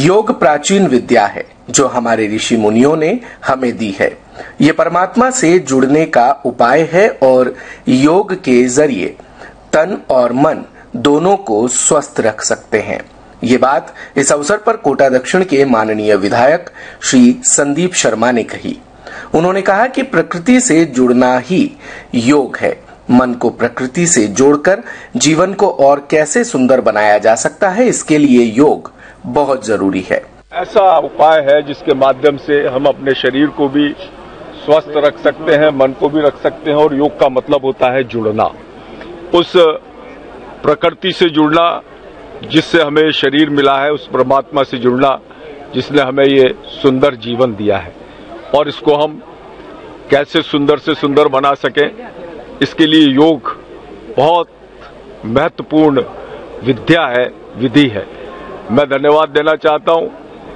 योग प्राचीन विद्या है जो हमारे ऋषि मुनियों ने हमें दी है। ये परमात्मा से जुड़ने का उपाय है और योग के जरिए तन और मन दोनों को स्वस्थ रख सकते हैं। ये बात इस अवसर पर कोटा दक्षिण के माननीय विधायक श्री संदीप शर्मा ने कही। उन्होंने कहा कि प्रकृति से जुड़ना ही योग है। मन को प्रकृति से जोड़कर जीवन को और कैसे सुंदर बनाया जा सकता है, इसके लिए योग बहुत जरूरी है। ऐसा उपाय है जिसके माध्यम से हम अपने शरीर को भी स्वस्थ रख सकते हैं, मन को भी रख सकते हैं। और योग का मतलब होता है जुड़ना, उस प्रकृति से जुड़ना जिससे हमें शरीर मिला है, उस परमात्मा से जुड़ना जिसने हमें ये सुंदर जीवन दिया है। और इसको हम कैसे सुंदर से सुंदर बना सकें, इसके लिए योग बहुत महत्वपूर्ण विद्या है, विधि है। मैं धन्यवाद देना चाहता हूं